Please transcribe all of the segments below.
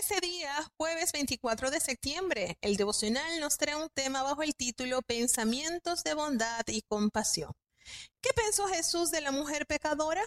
este día, jueves 24 de septiembre, el devocional nos trae un tema bajo el título Pensamientos de bondad y compasión. ¿Qué pensó Jesús de la mujer pecadora?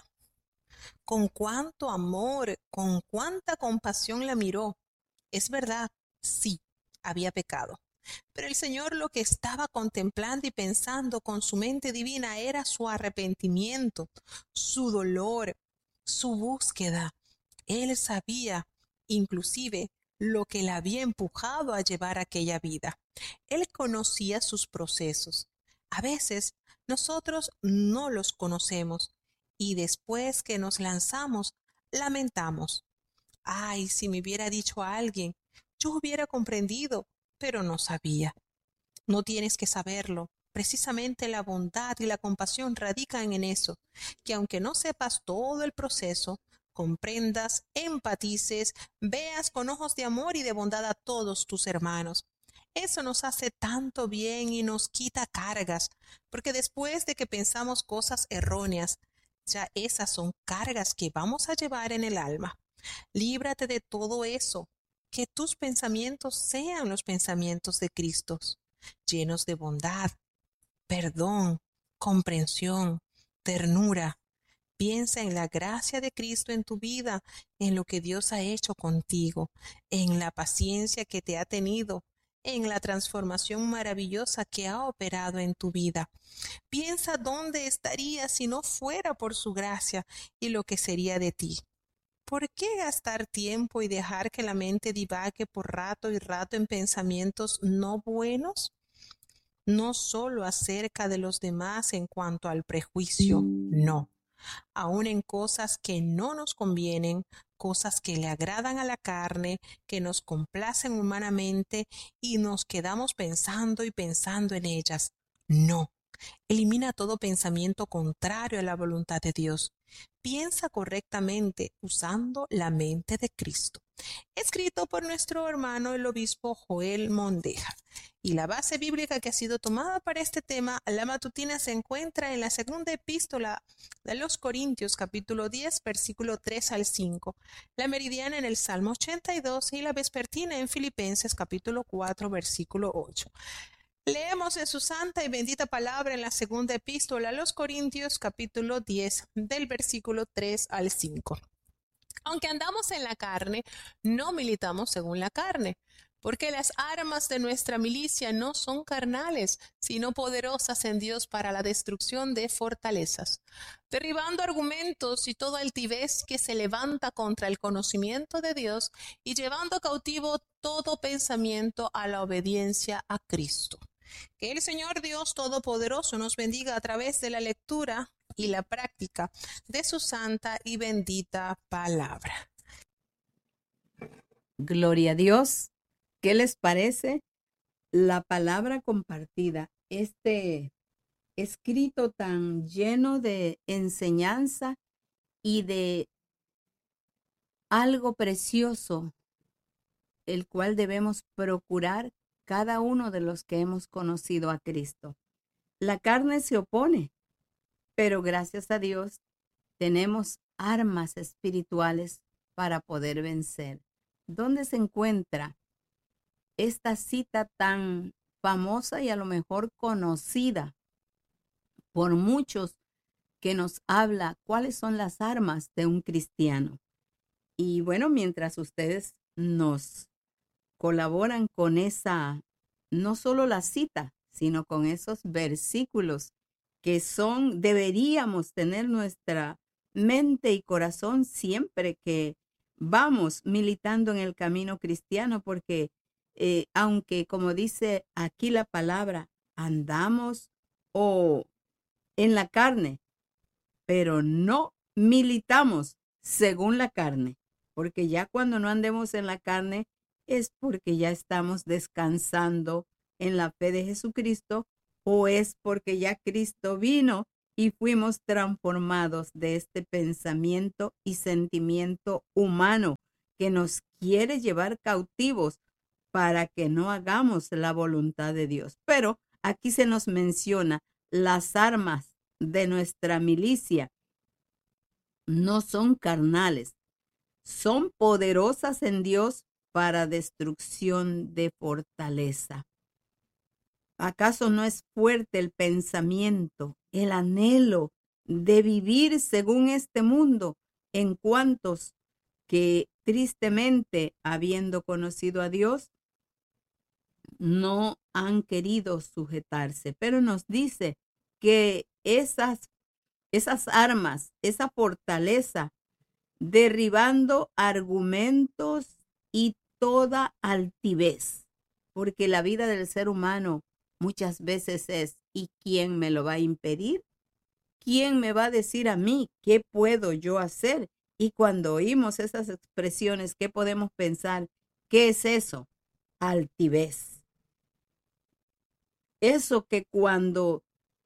Con cuánto amor, con cuánta compasión la miró. Es verdad, sí, había pecado. Pero el Señor lo que estaba contemplando y pensando con su mente divina era su arrepentimiento, su dolor, su búsqueda. Él sabía, inclusive, lo que la había empujado a llevar aquella vida. Él conocía sus procesos. A veces nosotros no los conocemos y después que nos lanzamos, lamentamos. Ay, si me hubiera dicho a alguien, yo hubiera comprendido, pero no sabía. No tienes que saberlo. Precisamente la bondad y la compasión radican en eso, que aunque no sepas todo el proceso, comprendas, empatices, veas con ojos de amor y de bondad a todos tus hermanos. Eso nos hace tanto bien y nos quita cargas, porque después de que pensamos cosas erróneas, ya esas son cargas que vamos a llevar en el alma. Líbrate de todo eso. Que tus pensamientos sean los pensamientos de Cristo, llenos de bondad, perdón, comprensión, ternura. Piensa en la gracia de Cristo en tu vida, en lo que Dios ha hecho contigo, en la paciencia que te ha tenido, en la transformación maravillosa que ha operado en tu vida. Piensa dónde estarías si no fuera por su gracia y lo que sería de ti. ¿Por qué gastar tiempo y dejar que la mente divague por rato y rato en pensamientos no buenos? No solo acerca de los demás en cuanto al prejuicio, no. Aún en cosas que no nos convienen, cosas que le agradan a la carne, que nos complacen humanamente y nos quedamos pensando y pensando en ellas. No. Elimina todo pensamiento contrario a la voluntad de Dios. Piensa correctamente usando la mente de Cristo. Escrito por nuestro hermano el obispo Joel Mondeja. Y la base bíblica que ha sido tomada para este tema, la matutina, se encuentra en la segunda epístola de los Corintios, capítulo 10, versículo 3 al 5, la meridiana en el Salmo 82 y la vespertina en Filipenses, capítulo 4, versículo 8. Leemos en su santa y bendita palabra en la segunda epístola a los Corintios, capítulo 10, del versículo 3 al 5. Aunque andamos en la carne, no militamos según la carne, porque las armas de nuestra milicia no son carnales, sino poderosas en Dios para la destrucción de fortalezas, derribando argumentos y toda altivez que se levanta contra el conocimiento de Dios y llevando cautivo todo pensamiento a la obediencia a Cristo. Que el Señor Dios Todopoderoso nos bendiga a través de la lectura y la práctica de su santa y bendita palabra. Gloria a Dios. ¿Qué les parece la palabra compartida? Este escrito tan lleno de enseñanza y de algo precioso, el cual debemos procurar cada uno de los que hemos conocido a Cristo. La carne se opone, pero gracias a Dios tenemos armas espirituales para poder vencer. ¿Dónde se encuentra esta cita tan famosa y a lo mejor conocida por muchos, que nos habla cuáles son las armas de un cristiano? Y bueno, mientras ustedes nos colaboran con esa, no solo la cita, sino con esos versículos que deberíamos tener nuestra mente y corazón siempre que vamos militando en el camino cristiano, porque aunque, como dice aquí la palabra, andamos o en la carne, pero no militamos según la carne, porque ya cuando no andemos en la carne es porque ya estamos descansando en la fe de Jesucristo, o es porque ya Cristo vino y fuimos transformados de este pensamiento y sentimiento humano que nos quiere llevar cautivos para que no hagamos la voluntad de Dios. Pero aquí se nos menciona las armas de nuestra milicia no son carnales, son poderosas en Dios para destrucción de fortaleza. ¿Acaso no es fuerte el pensamiento, el anhelo de vivir según este mundo en cuantos que tristemente, habiendo conocido a Dios, no han querido sujetarse? Pero nos dice que esas armas, esa fortaleza, derribando argumentos y toda altivez, porque la vida del ser humano muchas veces es, ¿y quién me lo va a impedir? ¿Quién me va a decir a mí qué puedo yo hacer? Y cuando oímos esas expresiones, ¿qué podemos pensar? ¿Qué es eso? Altivez. Eso que cuando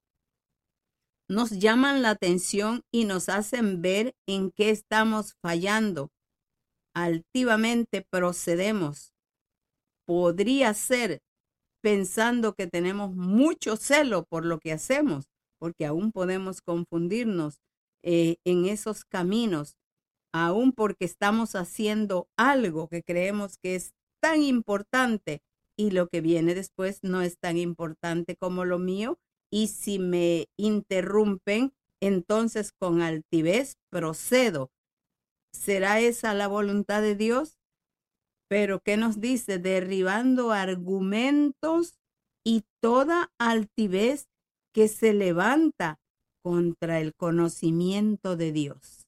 nos llaman la atención y nos hacen ver en qué estamos fallando, altivamente procedemos. Podría ser pensando que tenemos mucho celo por lo que hacemos, porque aún podemos confundirnos en esos caminos, aún porque estamos haciendo algo que creemos que es tan importante y lo que viene después no es tan importante como lo mío. Y si me interrumpen, entonces con altivez procedo. ¿Será esa la voluntad de Dios? Pero ¿qué nos dice? Derribando argumentos y toda altivez que se levanta contra el conocimiento de Dios,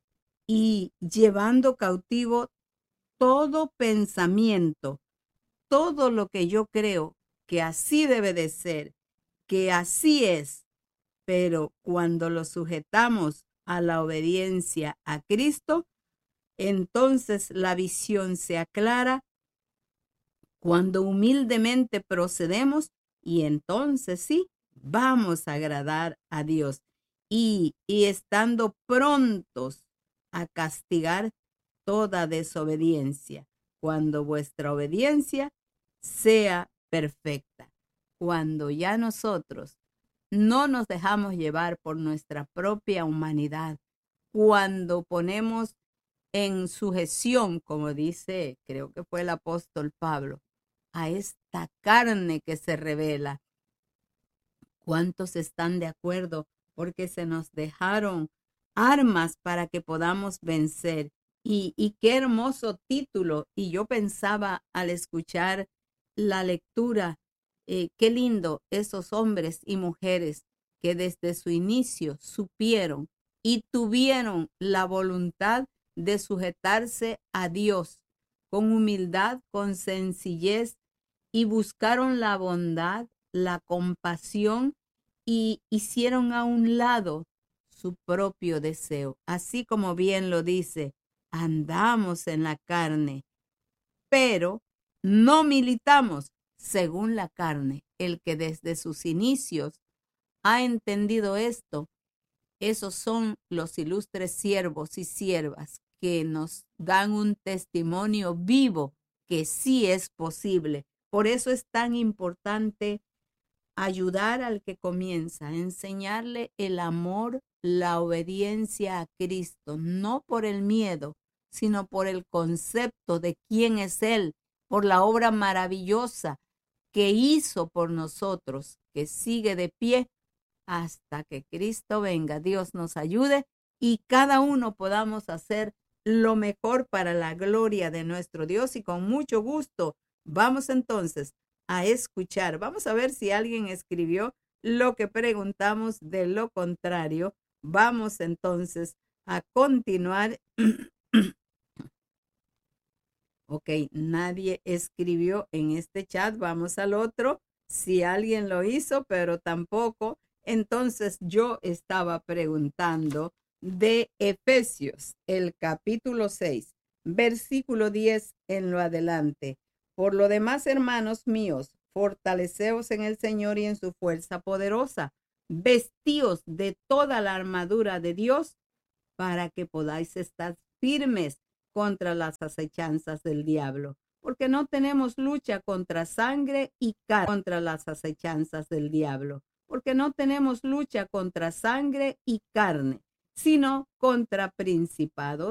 y llevando cautivo todo pensamiento, todo lo que yo creo que así debe de ser, que así es, pero cuando lo sujetamos a la obediencia a Cristo, entonces la visión se aclara cuando humildemente procedemos, y entonces sí, vamos a agradar a Dios y estando prontos a castigar toda desobediencia, cuando vuestra obediencia sea perfecta, cuando ya nosotros no nos dejamos llevar por nuestra propia humanidad, cuando ponemos en sujeción, como dice, creo que fue el apóstol Pablo, a esta carne que se revela. ¿Cuántos están de acuerdo? Porque se nos dejaron armas para que podamos vencer. Y qué hermoso título. Y yo pensaba al escuchar la lectura, qué lindo esos hombres y mujeres que desde su inicio supieron y tuvieron la voluntad de sujetarse a Dios con humildad, con sencillez, y buscaron la bondad, la compasión, y hicieron a un lado su propio deseo. Así como bien lo dice, andamos en la carne, pero no militamos según la carne. El que desde sus inicios ha entendido esto, esos son los ilustres siervos y siervas que nos dan un testimonio vivo que sí es posible. Por eso es tan importante ayudar al que comienza, enseñarle el amor, la obediencia a Cristo, no por el miedo, sino por el concepto de quién es Él, por la obra maravillosa que hizo por nosotros, que sigue de pie hasta que Cristo venga. Dios nos ayude y cada uno podamos hacer lo mejor para la gloria de nuestro Dios. Y con mucho gusto vamos entonces a escuchar. Vamos a ver si alguien escribió lo que preguntamos. De lo contrario, vamos entonces a continuar. Ok, nadie escribió en este chat. Vamos al otro. Si alguien lo hizo, pero tampoco. Entonces yo estaba preguntando de Efesios, el capítulo 6, versículo 10 en lo adelante. Por lo demás, hermanos míos, fortaleceos en el Señor y en su fuerza poderosa. Vestíos de toda la armadura de Dios para que podáis estar firmes contra las acechanzas del diablo. Porque no tenemos lucha contra sangre y carne, contra las acechanzas del diablo. Porque no tenemos lucha contra sangre y carne, sino contra principados,